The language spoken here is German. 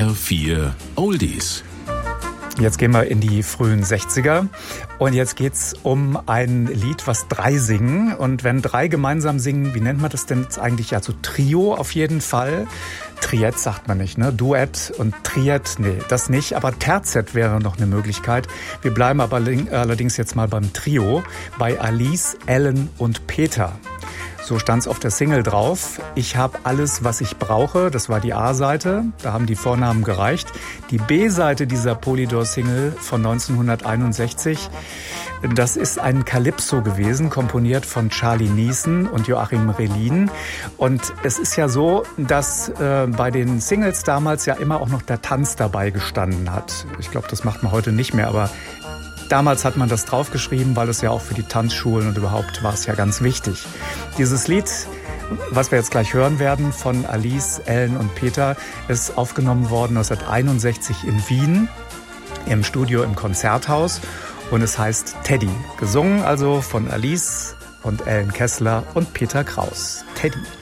HR4 Oldies. Jetzt gehen wir in die frühen 60er und jetzt geht's um ein Lied, was 3 singen. Und wenn 3 gemeinsam singen, wie nennt man das denn jetzt eigentlich? Also Trio auf jeden Fall. Triett sagt man nicht, ne? Duett und Triett, nee, das nicht. Aber Terzett wäre noch eine Möglichkeit. Wir bleiben aber allerdings jetzt mal beim Trio, bei Alice, Ellen und Peter. So stand's auf der Single drauf. Ich habe alles, was ich brauche. Das war die A-Seite. Da haben die Vornamen gereicht. Die B-Seite dieser Polydor-Single von 1961, das ist ein Calypso gewesen, komponiert von Charlie Neeson und Joachim Relin. Und es ist ja so, dass bei den Singles damals ja immer auch noch der Tanz dabei gestanden hat. Ich glaube, das macht man heute nicht mehr, aber damals hat man das draufgeschrieben, weil es ja auch für die Tanzschulen und überhaupt war es ja ganz wichtig. Dieses Lied, was wir jetzt gleich hören werden, von Alice, Ellen und Peter, ist aufgenommen worden 1961 in Wien, im Studio im Konzerthaus. Und es heißt Teddy. Gesungen also von Alice und Ellen Kessler und Peter Kraus. Teddy.